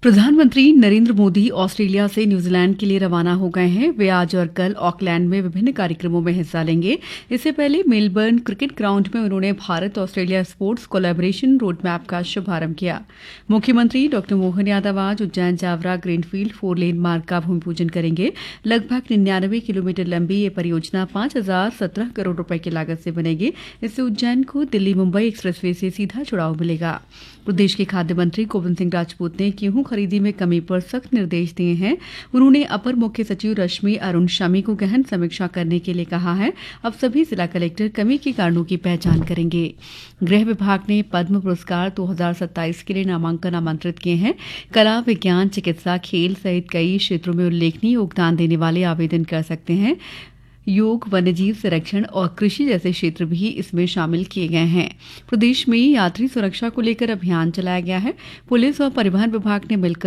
प्रधानमंत्री नरेंद्र मोदी ऑस्ट्रेलिया से न्यूजीलैंड के लिए रवाना हो गए हैं। वे आज और कल ऑकलैंड में विभिन्न कार्यक्रमों में हिस्सा लेंगे। इससे पहले मेलबर्न क्रिकेट ग्राउंड में उन्होंने Bharat Australia sports collaboration road map का शुभारंभ किया। मुख्यमंत्री डॉ मोहन यादव आज उज्जैन जावरा ग्रीनफील्ड 4 लेन मार्ग का भूमि पूजन करेंगे। लगभग 99 किलोमीटर लंबी ये परियोजना 5,017 करोड़ रुपए की लागत से बनेगी। इससे उज्जैन को दिल्ली मुंबई एक्सप्रेसवे से सीधा जुड़ाव मिलेगा। प्रदेश के खाद्य मंत्री गोविंद सिंह राजपूत ने गेहूं खरीदी में कमी पर सख्त निर्देश दिए हैं। उन्होंने अपर मुख्य सचिव रश्मि अरुण शमी को गहन समीक्षा करने के लिए कहा है। अब सभी जिला कलेक्टर कमी के कारणों की पहचान करेंगे। गृह विभाग ने पद्म पुरस्कार 2027 के लिए नामांकन आमंत्रित किए हैं। कला, विज्ञान, चिकित्सा, खेल सहित कई क्षेत्रों में उल्लेखनीय योगदान देने वाले आवेदन कर सकते हैं। योग, वन्यजीव संरक्षण और कृषि जैसे क्षेत्र भी इसमें शामिल किए गए हैं। प्रदेश में यात्री सुरक्षा को लेकर अभियान चलाया गया है। पुलिस और परिवहन विभाग ने मिलकर